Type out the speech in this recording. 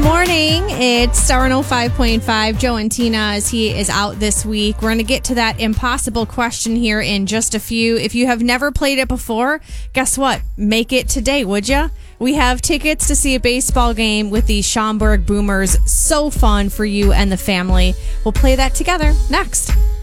morning. It's Star 105.5. Joe and Tina, as he is out this week. We're going to get to that impossible question here in just a few. If you have never played it before, guess what? Make it today, would you? We have tickets to see a baseball game with the Schaumburg Boomers. So fun for you and the family. We'll play that together next.